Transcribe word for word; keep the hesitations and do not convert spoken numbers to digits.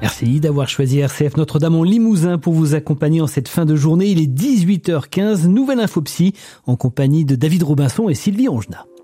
Merci d'avoir choisi R C F Notre-Dame en Limousin pour vous accompagner en cette fin de journée. Il est dix-huit heures quinze, nouvelle info psy en compagnie de David Robinson et Sylvie Angenat.